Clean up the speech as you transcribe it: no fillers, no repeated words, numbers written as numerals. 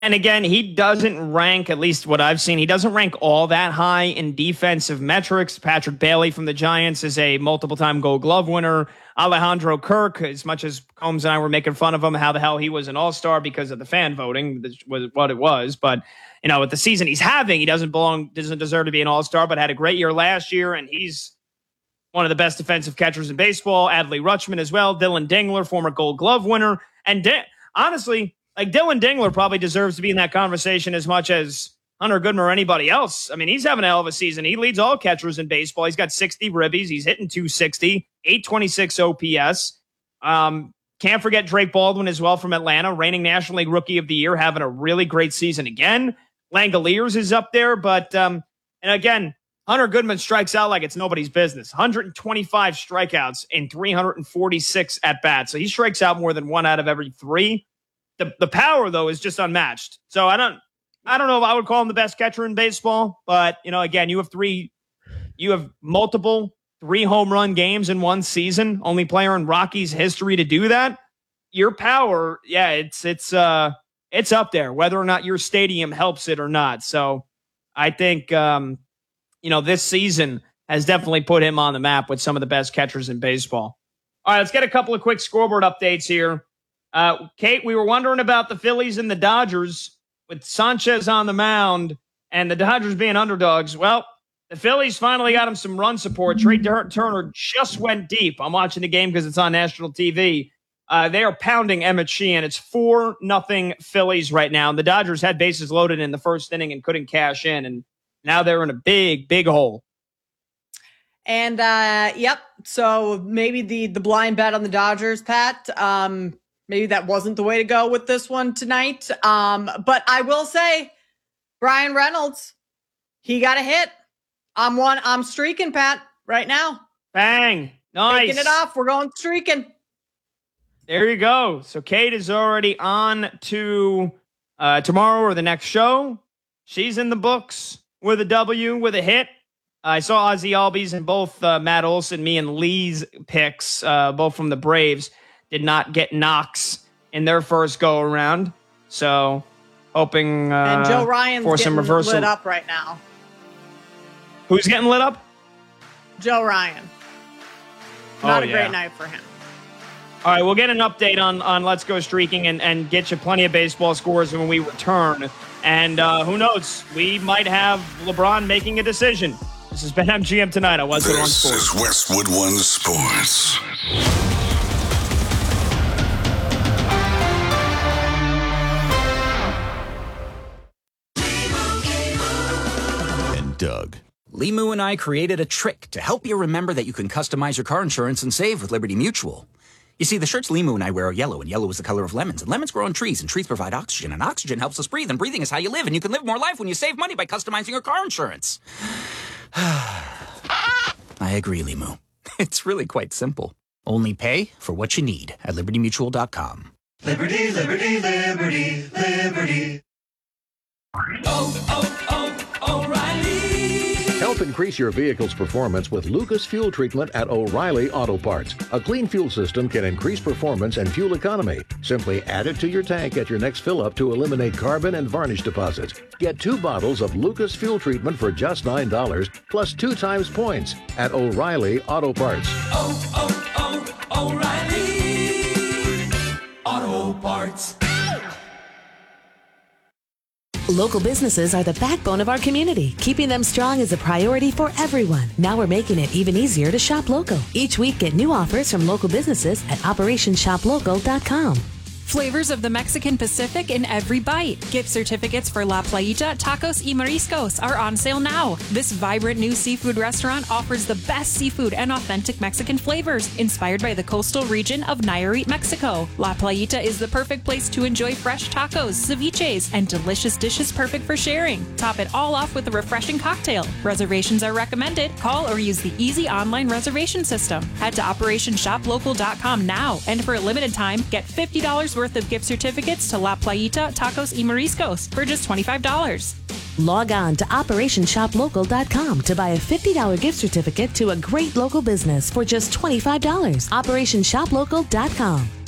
And again, he doesn't rank, at least what I've seen, he doesn't rank all that high in defensive metrics. Patrick Bailey from the Giants is a multiple-time Gold Glove winner. Alejandro Kirk, as much as Combs and I were making fun of him, how the hell he was an all-star because of the fan voting, which was what it was. But, with the season he's having, he doesn't deserve to be an all-star, but had a great year last year, and he's one of the best defensive catchers in baseball. Adley Rutschman as well. Dylan Dingler, former Gold Glove winner. And honestly, Dylan Dingler probably deserves to be in that conversation as much as Hunter Goodman or anybody else. I mean, he's having a hell of a season. He leads all catchers in baseball. He's got 60 ribbies. He's hitting 260, 826 OPS. Can't forget Drake Baldwin as well from Atlanta, reigning National League Rookie of the Year, having a really great season again. Langoliers is up there, but and again, Hunter Goodman strikes out like it's nobody's business. 125 strikeouts in 346 at-bats. So he strikes out more than 1 out of every 3. The power, though, is just unmatched. So I don't know if I would call him the best catcher in baseball, but, again, you have multiple 3-home run games in one season, only player in Rockies history to do that. Your power, yeah, it's up there, whether or not your stadium helps it or not. So I think, this season has definitely put him on the map with some of the best catchers in baseball. All right, let's get a couple of quick scoreboard updates here. Kate, we were wondering about the Phillies and the Dodgers with Sanchez on the mound and the Dodgers being underdogs. Well, the Phillies finally got him some run support. Trey Turner just went deep. I'm watching the game because it's on national TV. They are pounding Emmett Sheehan. It's 4-0 Phillies right now. And the Dodgers had bases loaded in the first inning and couldn't cash in. And now they're in a big, big hole. And, so maybe the blind bet on the Dodgers, Pat, maybe that wasn't the way to go with this one tonight. But I will say, Brian Reynolds, he got a hit. I'm streaking, Pat, right now. Bang. Nice. Taking it off. We're going streaking. There you go. So Kate is already on to tomorrow or the next show. She's in the books with a W, with a hit. I saw Ozzie Albies and both Matt Olson, me and Lee's picks, both from the Braves, did not get knocks in their first go-around. So hoping and Joe Ryan's for some reversal. Lit up right now. Who's getting lit up? Joe Ryan. Not a great night for him. All right, we'll get an update on Let's Go Streaking and get you plenty of baseball scores when we return. And who knows, we might have LeBron making a decision. This has been MGM Tonight on Westwood One Sports. This is Westwood One Sports. And Doug. Limu and I created a trick to help you remember that you can customize your car insurance and save with Liberty Mutual. You see, the shirts Limu and I wear are yellow, and yellow is the color of lemons. And lemons grow on trees, and trees provide oxygen. And oxygen helps us breathe, and breathing is how you live. And you can live more life when you save money by customizing your car insurance. I agree, Limu. It's really quite simple. Only pay for what you need at LibertyMutual.com. Liberty, liberty, liberty, liberty. O'Reilly. Help increase your vehicle's performance with Lucas Fuel Treatment at O'Reilly Auto Parts. A clean fuel system can increase performance and fuel economy. Simply add it to your tank at your next fill-up to eliminate carbon and varnish deposits. Get 2 bottles of Lucas Fuel Treatment for just $9, plus 2 times points at O'Reilly Auto Parts. O'Reilly Auto Parts. Local businesses are the backbone of our community. Keeping them strong is a priority for everyone. Now we're making it even easier to shop local. Each week, get new offers from local businesses at OperationShopLocal.com. Flavors of the Mexican Pacific in every bite. Gift certificates for La Playita Tacos y Mariscos are on sale now. This vibrant new seafood restaurant offers the best seafood and authentic Mexican flavors, inspired by the coastal region of Nayarit, Mexico. La Playita is the perfect place to enjoy fresh tacos, ceviches, and delicious dishes perfect for sharing. Top it all off with a refreshing cocktail. Reservations are recommended. Call or use the easy online reservation system. Head to OperationShopLocal.com now, and for a limited time, get $50 worth of gift certificates to La Playita Tacos y Mariscos for just $25. Log on to OperationShopLocal.com to buy a $50 gift certificate to a great local business for just $25. OperationShopLocal.com.